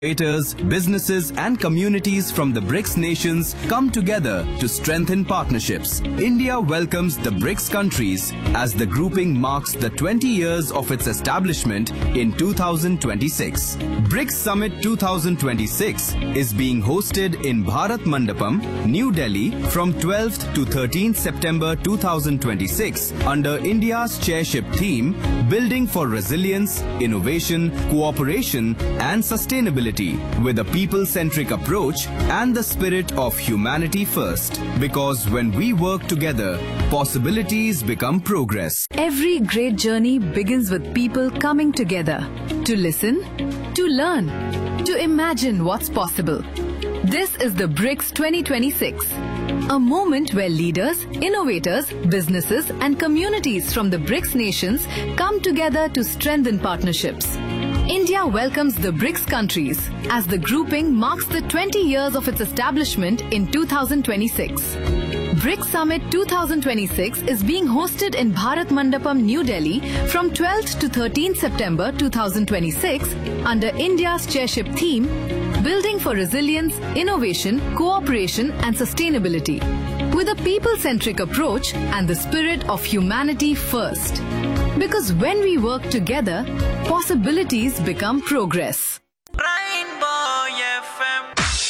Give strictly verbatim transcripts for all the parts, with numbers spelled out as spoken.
Creators, businesses and communities from the BRICS nations come together to strengthen partnerships. India welcomes the BRICS countries as the grouping marks the twenty years of its establishment in two thousand twenty-six. BRICS Summit twenty twenty-six is being hosted in Bharat Mandapam, New Delhi from twelfth to thirteenth September two thousand twenty-six under India's chairship theme Building for Resilience, Innovation, Cooperation and Sustainability, with a people-centric approach and the spirit of humanity first. Because when we work together, possibilities become progress. Every great journey begins with people coming together to listen, to learn, to imagine what's possible. This is the BRICS twenty twenty-six, a moment where leaders, innovators, businesses and communities from the BRICS nations come together to strengthen partnerships. India welcomes the BRICS countries as the grouping marks the twenty years of its establishment in two thousand twenty-six. BRICS Summit twenty twenty-six is being hosted in Bharat Mandapam, New Delhi from twelfth to thirteenth September two thousand twenty-six under India's chairship theme Building for Resilience, Innovation, Cooperation and Sustainability, with a people-centric approach and the spirit of humanity first. Because when we work together, possibilities become progress. Rainbow F M.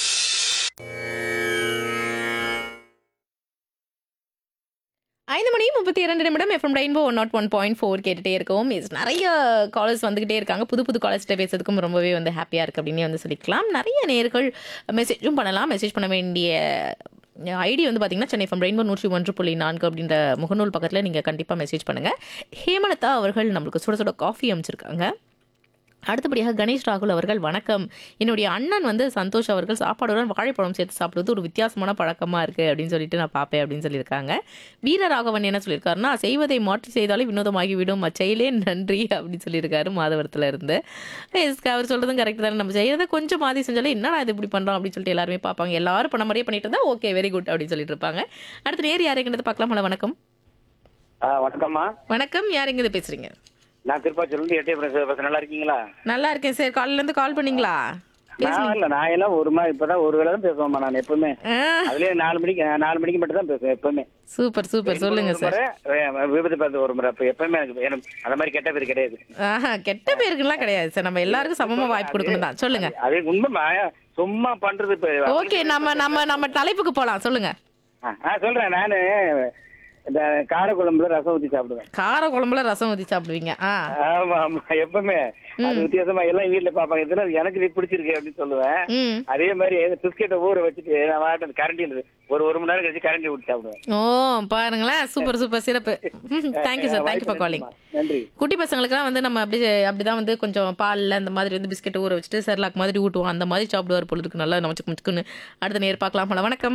ஐந்து மணி முப்பத்தி இரண்டு நிமிடம் FM rainbow one not one point four கேட்டுகிட்டே இருக்கோம். Is நிறைய callers வந்துகிட்டே இருக்காங்க. புது புது காலர்ஸ்கிட்ட பேசுறதுக்கும் ரொம்பவே வந்து ஹாப்பியாக இருக்குது அப்படின்னு வந்து சொல்லிக்கலாம். நிறைய நேர்கள் மெசேஜும் பண்ணலாம். மெசேஜ் பண்ண வேண்டிய ஐடி வந்து பார்த்தீங்கன்னா சென்னை எஃப்எம் ரெயின்போ நூற்றி ஒன்று புள்ளி நான்கு அப்படின்ற முகநூல் பக்கத்தில் நீங்கள் கண்டிப்பாக மெசேஜ் பண்ணுங்கள். ஹேமலதா அவர்கள் நம்மளுக்கு சுட சுட காஃபி அமைச்சிருக்காங்க. அடுத்தபடியாக கணேஷ் ராகுல் அவர்கள் வணக்கம், என்னுடைய அண்ணன் வந்து சந்தோஷ் அவர்கள் சாப்பாடுடன் வாழைப்பழம் சேர்த்து சாப்பிடுவது ஒரு வித்தியாசமான பழக்கமாக இருக்குது அப்படின்னு சொல்லிட்டு நான் பார்ப்பேன் அப்படின்னு சொல்லியிருக்காங்க. வீரராகவன் என்ன சொல்லியிருக்காருன்னா, செய்வதை மாற்றி செய்தாலே வினோதமாகிவிடும், அச்செயலே நன்றி அப்படின்னு சொல்லியிருக்காரு மாதவரத்தில் இருந்து. அவர் சொல்கிறதும் கரெக்ட் தானே, நம்ம செய்யறதை கொஞ்சம் மாற்றி செஞ்சாலே என்னடா இது இப்படி பண்ணுறோம் அப்படின்னு சொல்லிட்டு எல்லாருமே பார்ப்பாங்க. எல்லாரும் பண்ண மாதிரியே பண்ணிட்டு இருந்தா ஓகே வெரி குட் அப்படின்னு சொல்லிட்டு இருப்பாங்க. அடுத்து நேர் யாரைங்கிறது பார்க்கலாம். வணக்கம். வணக்கம்மா. வணக்கம், யார் எங்க பேசுறீங்க? நான் திருப்பாச்சூர்ல எட்டே பேசுறேன். நல்லா இருக்கீங்களா? நல்லா இருக்கேன் சார். காலையில இருந்து கால் பண்ணீங்களா? இல்ல, நான் எல்லாம் ஒரு மாதிரி இப்பதான் ஒரு வேளை தான் பேசுவேன். நான் எப்பவுமே அதுலயே நாலு மணிக்கு நாலு மணிக்கு மட்டும் தான் பேசுவேன் எப்பவுமே. சூப்பர் சூப்பர், சொல்லுங்க சார். விபத்து பார்த்து ஒரு முறை அப்ப எப்பவுமே எனக்கு அந்த மாதிரி கெட்ட பேர் கிடையாது. ஆஹா, கெட்ட பேருக்குலாம் கிடையாது சார். நம்ம எல்லாருக்கும் சமமா வாய்ப்பு கொடுக்கணும் தான். சொல்லுங்க. அது உண்மை, சும்மா பண்றது. ஓகே, நம்ம நம்ம நம்ம தலைப்புக்கு போலாம். சொல்லுங்க. சொல்றேன். நானு இந்த கார குழம்புல ரசம் ஊத்தி சாப்பிடுவேன். கார குழம்புல ரசம் ஊத்தி சாப்பிடுவீங்க? ஆமா ஆமா, எப்பவுமே அது வித்தியாசமா எல்லாம் வீட்டுல பாப்பாங்க. இதெல்லாம் எனக்கு இது பிடிச்சிருக்கு அப்படின்னு சொல்லுவேன். அதே மாதிரி பிஸ்கெட்டை ஊற வச்சுட்டு நான் கரண்டியில் ஒரு ஒரு மணி நேரம் கழிச்சு கரண்டி ஊற்றி சாப்பிடுவேன். ஓ பாருங்களேன், சூப்பர் சூப்பர், சிறப்பு. Thank you sir, thank you for calling. நன்றி. குட்டி பசங்களுக்குலாம் வந்து நம்ம அப்படி அப்படிதான் வந்து கொஞ்சம் பாலில் அந்த மாதிரி வந்து பிஸ்கெட் ஊற வச்சுட்டு செர்லாக் மாதிரி ஊட்டுவோம். அந்த மாதிரி சாப்பிடுவார் பொழுது இருக்கு. நல்லா நமச்சு முச்சுக்குன்னு. அடுத்த நேர் பார்க்கலாம். வணக்கம்.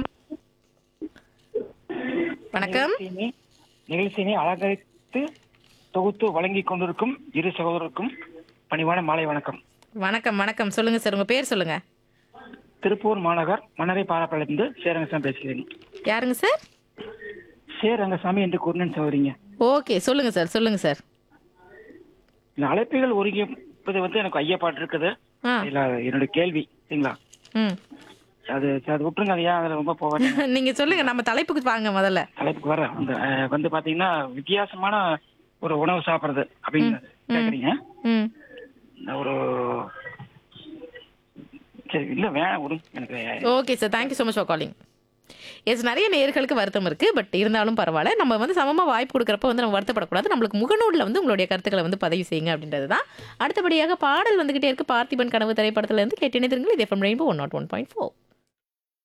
வணக்கம். நிகழ்ச்சியினை அலங்கரித்து தொகுத்து வழங்கி கொண்டிருக்கும் இரு சகோதரருக்கும் பணிவான மாலை வணக்கம். வணக்கம் வணக்கம், சொல்லுங்க சார், உங்க பேர் சொல்லுங்க. திருப்பூர் மாநகர் மன்னரை பாராப்பாளையத்திலிருந்து சேரங்கசாமி பேசுகிறேன். யாருங்க சார்? சேரங்கசாமி என்று கூறினேன் சகோதரிங்க. ஓகே, சொல்லுங்க சார், சொல்லுங்க சார். இந்த அழைப்புகள் ஒருங்கிப்பது வந்து எனக்கு ஐயப்பாட்டு இருக்குது. என்னோட கேள்வி சரிங்களா? ம், அது அது விட்டுருங்க. அது ஏன் அதுல ரொம்ப போவாங்க. நீங்க சொல்லுங்க, நம்ம தலைப்புக்கு வாங்க. முதல்ல தலைப்புக்கு வர இந்த வந்து பாத்தீங்கன்னா வித்தியாசமான ஒரு உணவு சாப்பிடுறது அப்படின்னு கேக்குறீங்க. ஒரு சரி இல்ல வேணாம் விடு எனக்கு. Okay sir, thank you so much for calling. S, நிறைய நேயர்களுக்கு வருத்தம் இருக்கு, பட் இருந்தாலும் பரவாயில்ல. நம்ம வந்து சமமா வாய்ப்பு கொடுக்குறப்ப வந்து நம்ம வருத்தப்படக்கூடாது. நம்மளுக்கு முகநூலில் வந்து உங்களுடைய கருத்துக்களை வந்து பதிவு செய்யுங்க அப்படின்றது தான். அடுத்தபடியாக பாடல் வந்துகிட்டே இருக்கு. பார்த்திபன் கனவு திரைப்படத்துல இருந்து கேட்டு இணைந்திருங்கள். இது FM rainbow one not one point four.